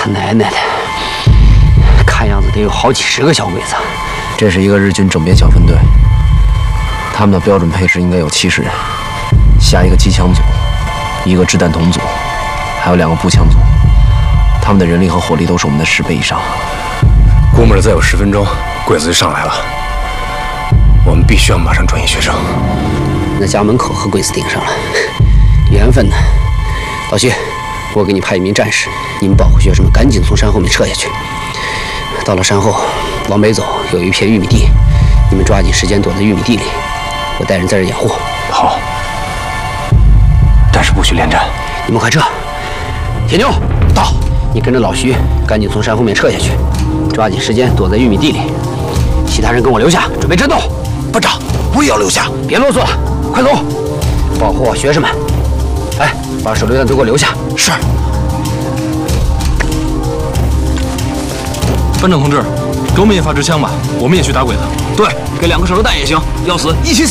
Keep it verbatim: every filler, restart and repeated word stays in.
他奶奶的！看样子得有好几十个小鬼子。 这是一个日军整编小分队，他们的标准配置应该有七十人，下一个机枪组，一个掷弹筒组，还有两个步枪组。他们的人力和火力都是我们的十倍以上。 估摸着再有十分钟，鬼子就上来了。我们必须要马上转移学生。 那家门口和鬼子顶上了，缘分呢？老徐，我给你派一名战士，你们保护学生们赶紧从山后面撤下去。到了山后，往北走有一片玉米地，你们抓紧时间躲在玉米地里，我带人在这掩护。 好，但是不许恋战。 你们快撤！铁牛到，你跟着老徐赶紧从山后面撤下去，抓紧时间躲在玉米地里。其他人跟我留下，准备战斗。 班长，我也要留下。 别啰嗦了，快走，保护好学生们。哎，把手榴弹都给我留下。 是。 班长同志，给我们也发支枪吧，我们也去打鬼子。 对，给两个手榴弹也行，要死一起死。